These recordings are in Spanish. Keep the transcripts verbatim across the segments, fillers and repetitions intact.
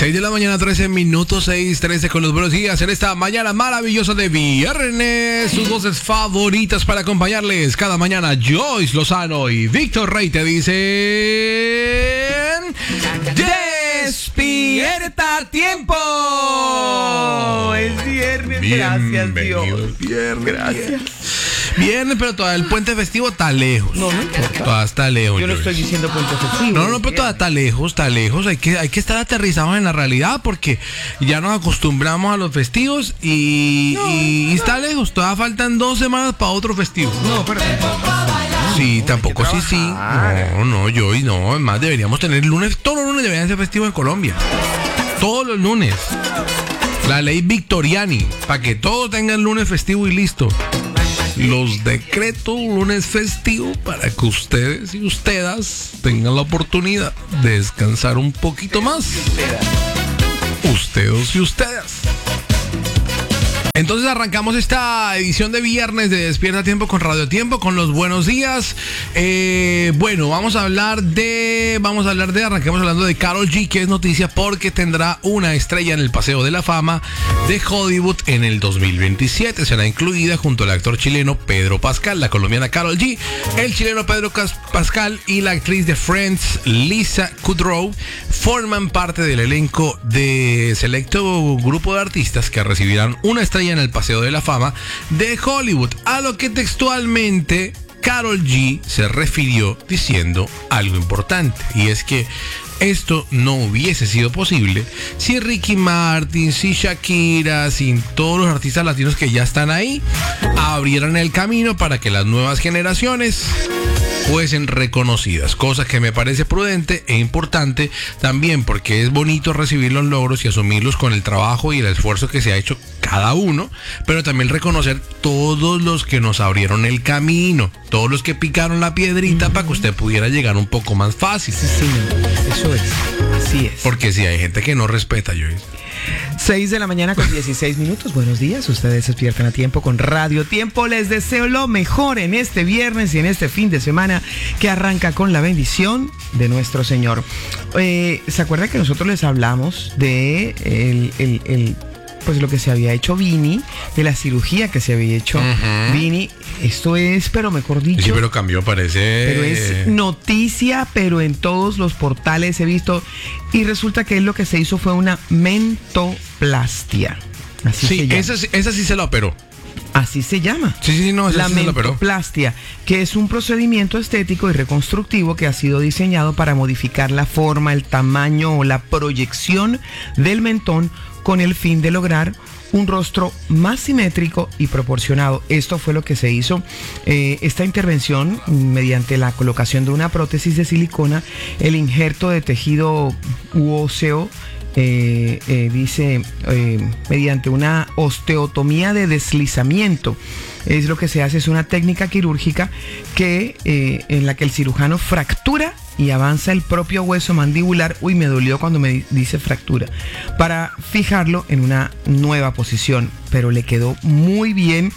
seis de la mañana, trece minutos, seis, trece con los buenos días en esta mañana maravillosa de viernes. Sus voces favoritas para acompañarles cada mañana, Joyce Lozano y Víctor Rey te dicen... ¡Despierta a tiempo! Es viernes, gracias Dios. Viernes, gracias. Viernes, pero todavía el puente festivo está lejos. No, no importa. Todavía está lejos. Yo no estoy diciendo puente festivo. No, no, pero todavía está lejos, está lejos. Hay que, hay que estar aterrizados en la realidad porque ya nos acostumbramos a los festivos y, no, y, y está lejos. Todavía faltan dos semanas para otro festivo. No, pero sí, tampoco sí, sí. No, no, yo y no. Además, deberíamos tener lunes. Todos los lunes deberían ser festivos en Colombia. Todos los lunes. La ley Victoriani, para que todos tengan lunes festivo y listo. Los decretos lunes festivo para que ustedes y ustedes tengan la oportunidad de descansar un poquito más. Ustedes y ustedes. Entonces arrancamos esta edición de viernes de Despierta a Tiempo con Radio Tiempo, con los buenos días. Eh, bueno, vamos a hablar de, vamos a hablar de, arranquemos hablando de Karol G, que es noticia porque tendrá una estrella en el Paseo de la Fama de Hollywood en el dos mil veintisiete. Será incluida junto al actor chileno Pedro Pascal, la colombiana Karol G, el chileno Pedro Pascal y la actriz de Friends Lisa Kudrow forman parte del elenco de selecto grupo de artistas que recibirán una estrella en el Paseo de la Fama de Hollywood, a lo que textualmente Karol G se refirió diciendo algo importante, y es que esto no hubiese sido posible si Ricky Martin, si Shakira, sin todos los artistas latinos que ya están ahí, abrieran el camino para que las nuevas generaciones fuesen reconocidas, cosa que me parece prudente e importante también porque es bonito recibir los logros y asumirlos con el trabajo y el esfuerzo que se ha hecho cada uno, pero también reconocer todos los que nos abrieron el camino, todos los que picaron la piedrita, mm-hmm, para que usted pudiera llegar un poco más fácil. Sí, sí, eso es, así es. Porque si hay gente que no respeta, yo. seis de la mañana con dieciséis minutos. Buenos días, ustedes despiertan a tiempo con Radio Tiempo. Les deseo lo mejor en este viernes y en este fin de semana que arranca con la bendición de nuestro Señor. Eh, ¿Se acuerdan que nosotros les hablamos de el, el, el pues lo que se había hecho Vini, de la cirugía que se había hecho uh-huh. Vini? Esto es, pero mejor dicho... Sí, pero cambió, parece... Pero es noticia, pero en todos los portales he visto. Y resulta que lo que se hizo fue una mentoplastia. Así sí, se llama. Esa, esa sí se la operó. Así se llama. Sí, sí, no, esa la sí se la operó. mentoplastia, que es un procedimiento estético y reconstructivo que ha sido diseñado para modificar la forma, el tamaño o la proyección del mentón con el fin de lograr un rostro más simétrico y proporcionado. Esto fue lo que se hizo. Eh, esta intervención, mediante la colocación de una prótesis de silicona, el injerto de tejido u óseo, eh, eh, dice, eh, mediante una osteotomía de deslizamiento. Es lo que se hace, es una técnica quirúrgica que, eh, en la que el cirujano fractura y avanza el propio hueso mandibular. Uy, me dolió cuando me dice fractura, para fijarlo en una nueva posición, pero le quedó muy bien.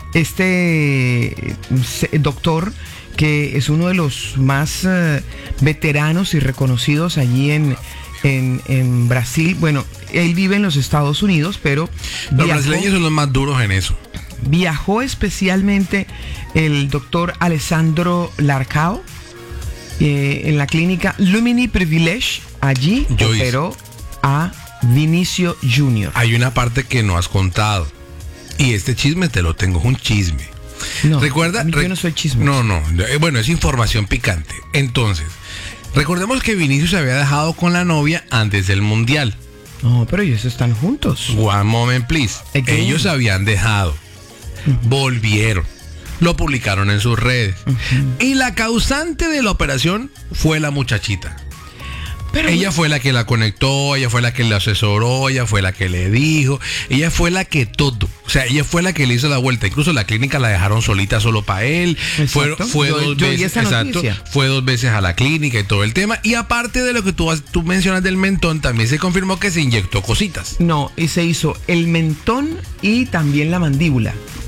Este doctor, que es uno de los más uh, veteranos y reconocidos allí en, en, en Brasil. Bueno, él vive en los Estados Unidos, pero los viajó, brasileños son los más duros en eso. Viajó especialmente el doctor Alessandro Larcao, Eh, en la clínica Lumini Privilege. Allí Joyce operó a Vinicio Junior Hay una parte que no has contado y este chisme te lo tengo, es un chisme. No, recuerda, a mí yo no soy chisme. No, no, bueno, es información picante. Entonces, recordemos que Vinicio se había dejado con la novia antes del mundial. No, pero ellos están juntos. One moment, please. Again. Ellos se habían dejado, uh-huh. volvieron, lo publicaron en sus redes. Uh-huh. Y la causante de la operación fue la muchachita. Pero ella fue la que la conectó, ella fue la que la asesoró, ella fue la que le dijo, ella fue la que todo. O sea, ella fue la que le hizo la vuelta. Incluso la clínica la dejaron solita solo para él. Fue, fue yo, dos yo veces, exacto, fue dos veces a la clínica y todo el tema. Y aparte de lo que tú, tú mencionas del mentón, también se confirmó que se inyectó cositas. No, y se hizo el mentón y también la mandíbula.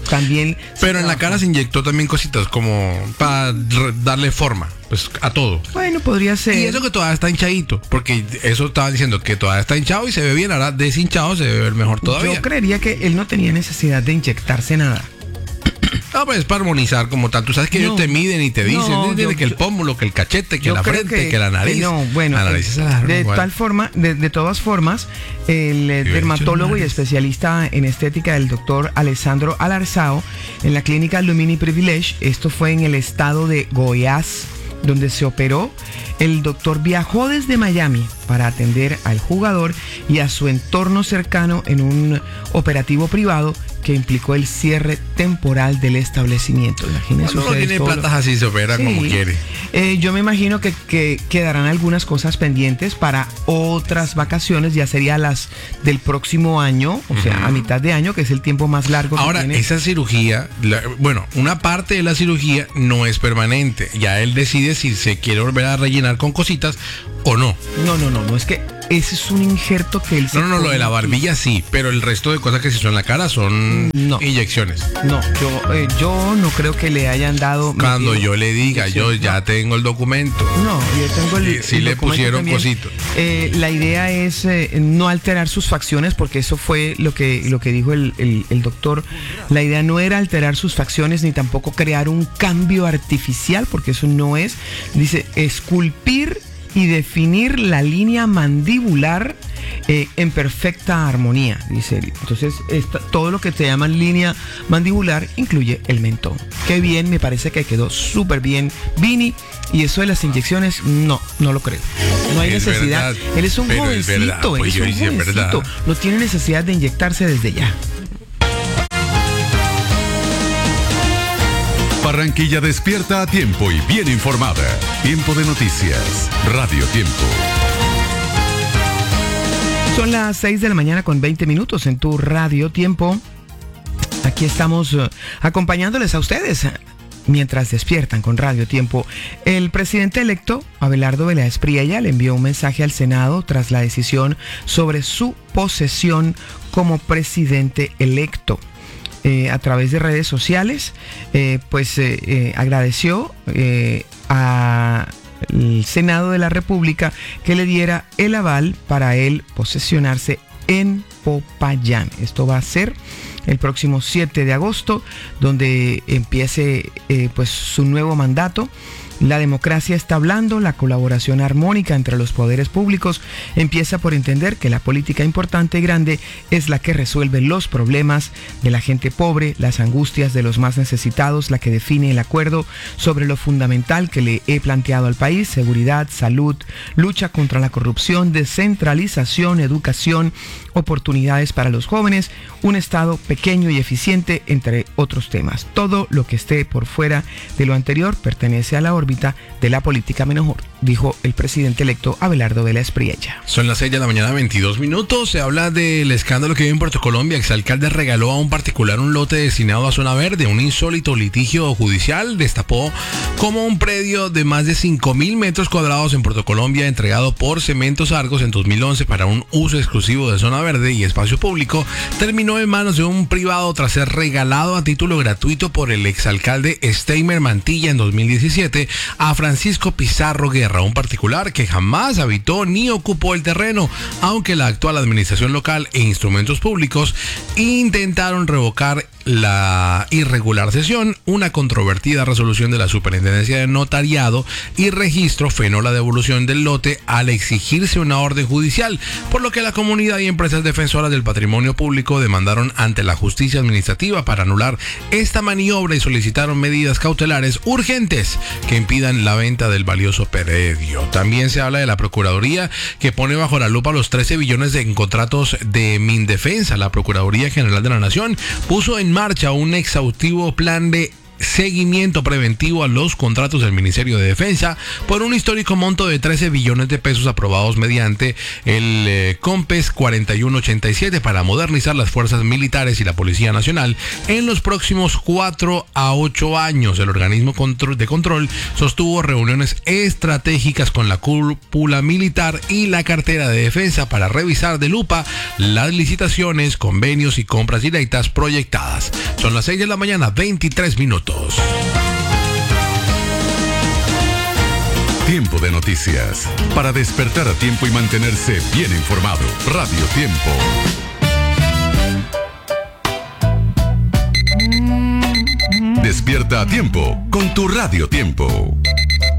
también... Pero en la cara se inyectó también cositas como para darle forma, pues, a todo. Bueno, podría ser. Y eso que todavía está hinchadito, porque eso estaba diciendo que todavía está hinchado y se ve bien, ahora deshinchado se ve mejor todavía. Yo creería que él no tenía necesidad de inyectarse nada. No, pues es para armonizar como tal. Tú sabes que no, ellos te miden y te dicen no, yo, que el pómulo, que el cachete, que la frente, que, que la nariz. Que no, bueno, la nariz es la, de igual. tal forma, de, de todas formas, el sí, dermatólogo y especialista en estética, el doctor Alessandro Alarzao, en la clínica Lumini Privilege, esto fue en el estado de Goiás, donde se operó. El doctor viajó desde Miami para atender al jugador y a su entorno cercano en un operativo privado que implicó el cierre temporal del establecimiento. Imagínense Cuando uno tiene platas lo... así se opera sí. como quiere. Eh, yo me imagino que, que quedarán algunas cosas pendientes para otras vacaciones, ya sería las del próximo año, o uh-huh. sea, a mitad de año, que es el tiempo más largo. Ahora, que tiene. esa cirugía, la, bueno, una parte de la cirugía no es permanente. Ya él decide si se quiere volver a rellenar con cositas o no. No, no, no, no es que ese es un injerto que él se No, no, no, lo de la barbilla sí, pero el resto de cosas que se hizo en la cara son no. inyecciones. No, yo eh, yo no creo que le hayan dado... Cuando yo le diga, yo ya no. tengo el documento. No, yo tengo el, sí, sí el le pusieron también. Cositos. Eh, la idea es eh, no alterar sus facciones, porque eso fue lo que, lo que dijo el, el, el doctor. La idea no era alterar sus facciones ni tampoco crear un cambio artificial, porque eso no es. Dice, esculpir y definir la línea mandibular eh, en perfecta armonía, dice él. Entonces, esta, todo lo que te llaman línea mandibular incluye el mentón. Qué bien, me parece que quedó súper bien, Vini. Y eso de las inyecciones, no, no lo creo. No hay es necesidad. Verdad, él es un jovencito, es verdad, pues él es un jovencito. No tiene necesidad de inyectarse desde ya. Barranquilla despierta a tiempo y bien informada. Tiempo de noticias. Radio Tiempo. Son las seis de la mañana con veinte minutos en tu Radio Tiempo. Aquí estamos uh, acompañándoles a ustedes mientras despiertan con Radio Tiempo. El presidente electo, Abelardo Vélez Priella, le envió un mensaje al Senado tras la decisión sobre su posesión como presidente electo. Eh, a través de redes sociales, eh, pues eh, eh, agradeció eh, al Senado de la República que le diera el aval para él posesionarse en Popayán. Esto va a ser el próximo siete de agosto, donde empiece eh, pues su nuevo mandato. La democracia está hablando, la colaboración armónica entre los poderes públicos empieza por entender que la política importante y grande es la que resuelve los problemas de la gente pobre, las angustias de los más necesitados, la que define el acuerdo sobre lo fundamental que le he planteado al país: seguridad, salud, lucha contra la corrupción, descentralización, educación, oportunidades para los jóvenes, un Estado pequeño y eficiente, entre otros temas. Todo lo que esté por fuera de lo anterior pertenece a la órbita de la política menor, dijo el presidente electo Abelardo Vélez Priella. Son las seis de la mañana, veintidós minutos. Se habla del escándalo que vive en Puerto Colombia. Exalcalde regaló a un particular un lote destinado a zona verde. Un insólito litigio judicial destapó como un predio de más de cinco mil metros cuadrados en Puerto Colombia, entregado por Cementos Argos en dos mil once para un uso exclusivo de zona verde y espacio público, terminó en manos de un privado tras ser regalado a título gratuito por el exalcalde Steimer Mantilla en dos mil diecisiete a Francisco Pizarro Guerra, un particular que jamás habitó ni ocupó el terreno, aunque la actual administración local e instrumentos públicos intentaron revocar la irregular cesión. Una controvertida resolución de la Superintendencia de Notariado y Registro frenó la devolución del lote al exigirse una orden judicial, por lo que la comunidad y empresas defensoras del patrimonio público demandaron ante la justicia administrativa para anular esta maniobra y solicitaron medidas cautelares urgentes que impidan la venta del valioso predio. También se habla de la Procuraduría, que pone bajo la lupa los trece billones en contratos de Mindefensa. La Procuraduría General de la Nación puso en marcha un exhaustivo plan de seguimiento preventivo a los contratos del Ministerio de Defensa por un histórico monto de trece billones de pesos aprobados mediante el eh, COMPES cuarenta y uno ochenta y siete para modernizar las fuerzas militares y la Policía Nacional en los próximos cuatro a ocho años. El organismo de control sostuvo reuniones estratégicas con la cúpula militar y la cartera de defensa para revisar de lupa las licitaciones, convenios y compras directas proyectadas. Son las seis de la mañana, veintitrés minutos. Tiempo de noticias. Para despertar a tiempo y mantenerse bien informado. Radio Tiempo. Despierta a tiempo con tu Radio Tiempo.